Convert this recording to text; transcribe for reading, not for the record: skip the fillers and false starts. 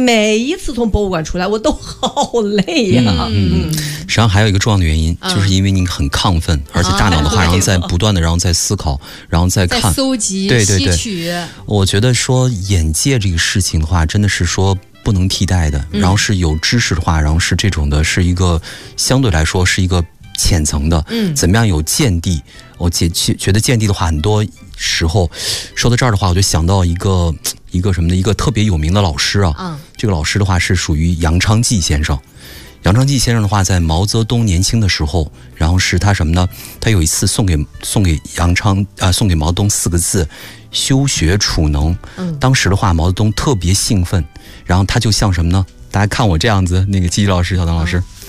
每一次从博物馆出来，我都好累呀。 实际上还有一个重要的原因，就是因为你很亢奋，而且大脑的话，然后在不断的，然后在思考，然后再看， 在搜集、吸取。 我觉得说眼界这个事情的话，真的是说不能替代的。然后是有知识的话，然后是这种的，是一个相对来说是一个浅层的。怎么样有见地？我觉得见地的话，很多时候说到这儿的话，我就想到一个什么呢？一个特别有名的老师啊。这个老师的话是属于杨昌济先生。杨昌济先生的话，在毛泽东年轻的时候，然后是他什么呢？他有一次送给毛泽东4个字：修学储能。当时的话，毛泽东特别兴奋，然后他就像什么呢？大家看我这样子，那个季老师、小唐老师，